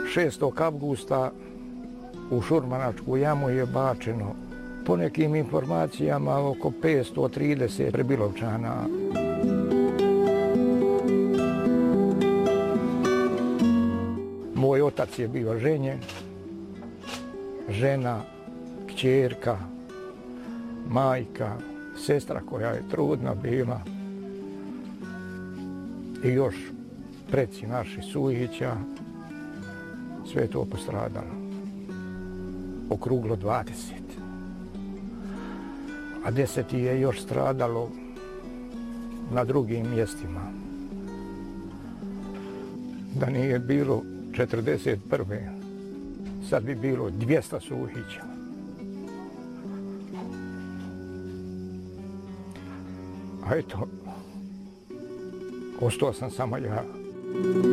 6. avgusta u Šurmanačku jamu je bačeno po nekim informacijama oko 530 Prebilovčana. Moj otac je bio ženjen, žena, kćerka, majka, sestra koja je trudna bila i još preci naši Sujića, sve to postradalo. Okruglo 20. A 10 je još stradalo na drugim mjestima. Da nije bilo 41. sad bi bilo 200 Sujića. A eto, ostao sam samo ja.